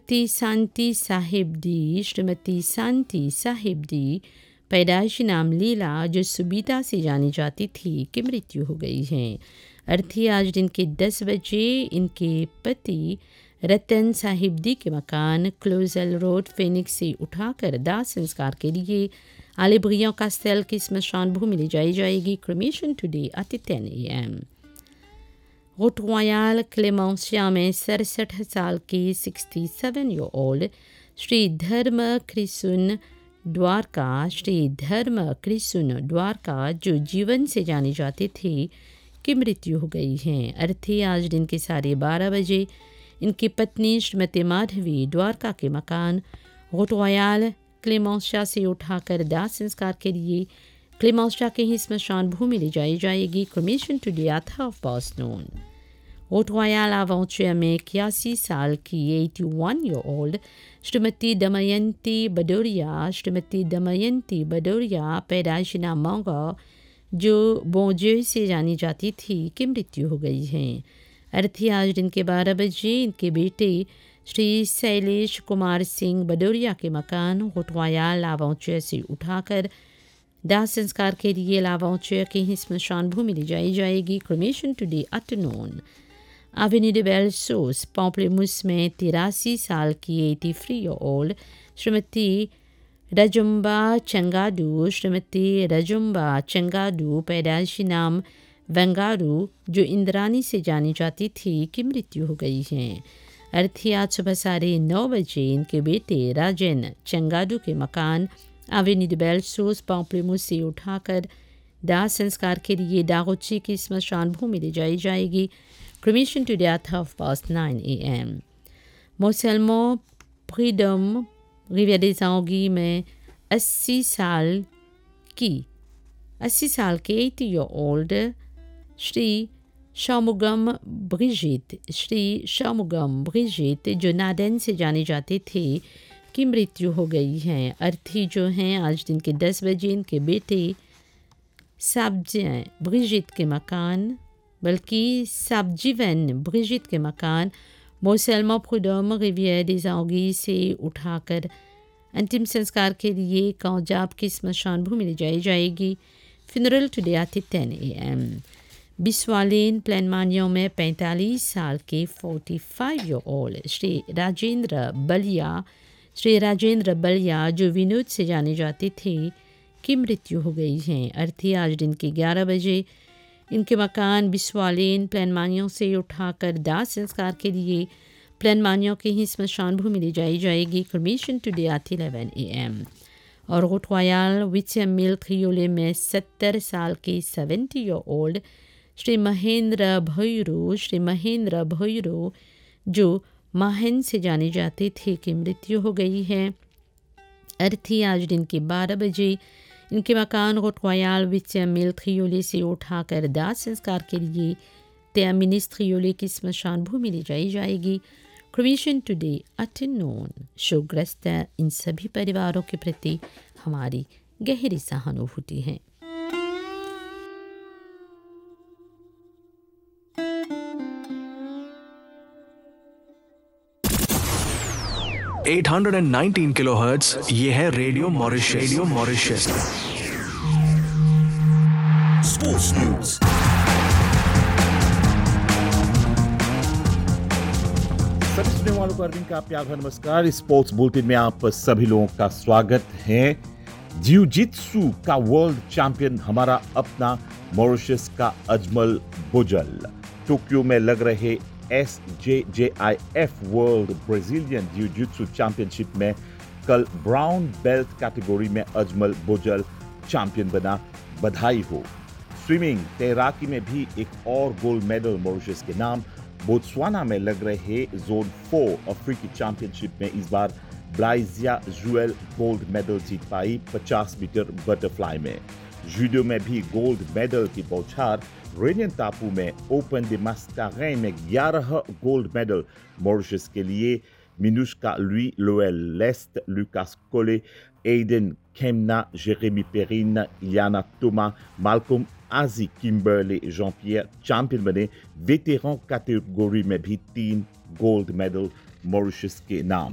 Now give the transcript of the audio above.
श्रीमती शांति साहिब दी पैदाइशी नाम लीला, जो सुबीता से जानी जाती थी, की मृत्यु हो गई है। अर्थी आज दिन के 10 बजे इनके पति रतन साहिब दी के मकान क्लोजल रोड फेनिक्स से उठाकर दाह संस्कार के लिए आलिब्रियों कास्टेल की स्मशान भूमि ले जाई जाएगी। Cremation today at 10 AM। Road royal क्लेमेंसिया में 67 साल की 67 ईयर ओल्ड श्री धर्म क्रिसुन द्वारका जो जीवन से जाने जाते थे, की मृत्यु हो गई है। अर्थी आज दिन के 12:30 बजे इनकी पत्नी श्रीमती माधवी द्वारका के मकान रोट रॉयल क्लेमेंसिया से उठाकर दाह संस्कार के लिए क्लेमेंसिया के ही स्मशान भूमि ले जाई जाएगी। Cremation today at 12:30 road royal एवेंचर में 81 साल की 81 ईयर ओल्ड श्रीमती दमयंती बडोरिया पैदाइशी नाम मांगा, जो बोंजे से जानी जाती थी, की मृत्यु हो गई है। अर्थी आज दिन के 12 बजे इनके बेटे श्री शैलेश कुमार सिंह बडोरिया के मकान रोट रॉयल एवेंचर से उठाकर दाह संस्कार के लिए एवेंचर के ही स्मशान भूमि ले जाई जाएगी। Cremation today at noon. Avenue they बेल्सोस Pamplemousses में 83 साल की 83 ईयर ओल्ड श्रीमती रजुम्बा चंगाडू पैदाइशी नाम वेंगारू, जो इंद्रानी से जानी जाती थी, की मृत्यु हो गई है। अर्थी आज सुबह 9:30 बजे इनके बेटे राजन चंगाडू के मकान एवेन्यू दे बेल्सोस पॉम्पलेमुस से उठाकर दाह संस्कार के लिए दागोची की स्मशान भूमि ले जाई जाएगी। Cremation today at 9:30 AM। मोसेल्मो freedom Rebia des Anguilles में 80 साल के 80 ईयर ओल्ड श्री शामुगम ब्रिजिट, जो नादन से जाने जाते थे, की मृत्यु हो गई है। अर्थी जो हैं आज दिन के 10 बजे इनके बेटे साबजीवन ब्रिजिट के मकान मोसेल्मो फ्रीडम रिविया des Anguilles से उठाकर अंतिम संस्कार के लिए कौजाब की स्मशान भूमि ले जाई जाएगी। Funeral today at 10 AM। बिस्वालेन प्लानमानियों में 45 साल के 45 ईयर ओल्ड श्री राजेंद्र बलिया, जो विनोद से जाने जाते थे, की मृत्यु हो गई है। अर्थी आज दिन के 11 बजे इनके मकान बिस्वालेन प्लानमानियों से उठाकर दाह संस्कार के लिए प्लानमानियों के ही स्मशान भूमि ले जाई जाएगी। Cremation today at 11 AM। और रोट रॉयल विचियम मिल थ्रियोले में 70 साल के 70 ईयर ओल्ड श्री महेंद्र भैरो, जो माहन से जाने जाते थे, की मृत्यु हो गई है। अर्थी आज दिन के 12 बजे इनके मकान रोट रॉयल विचियम मिल थ्रियोले से उठाकर दाह संस्कार के लिए तेमिनिस थ्रियोले की स्मशान भूमि ले जाई जाएगी। Cremation today at noon. शोकग्रस्त इन सभी परिवारों के प्रति हमारी गहरी सहानुभूति है। $819 किलोहर्ट्ज़, ये है रेडियो मॉरिशस। Sports news. सभी सुनने वालों को अरविंद का प्यार भरा नमस्कार। स्पोर्ट्स बुलेटिन में आप सभी लोगों का स्वागत है। जिu-jitsu का वर्ल्ड चैंपियन हमारा अपना मॉरिशस का अजमल बुजल टोक्यो में लग रहे SJJIF वर्ल्ड ब्राजीलियन जिu-jitsu चैंपियनशिप में कल ब्राउन बेल्ट कैटेगरी में अजमल बुजल चैंपियन बना। बधाई हो। स्विमिंग तैराकी में भी एक और गोल्ड मेडल मॉरिशस के नाम। बोत्सवाना में लग रहे जोन 4 अफ्रीकी चैंपियनशिप में इस बार ब्लाइजिया जुएल गोल्ड मेडल जीत पाई 50 मीटर बटरफ्लाई में। जूडो में भी गोल्ड मेडल की बौछार। रेनियन टापू में ओपन दे मास्कारेन में 11 गोल्ड मेडल मॉरिशस के लिए। मिनुष्का लुई लोएल लेस्ट, लुकास कोले, एडन केमना, जेरेमी पेरिन, इलियाना थोमा, माल्colm आजी, किम्बर्ले जेan-pierre चैंपियन बने। वेटेरन कैटेगरी में भी 3 गोल्ड मेडल मॉरिशस के नाम।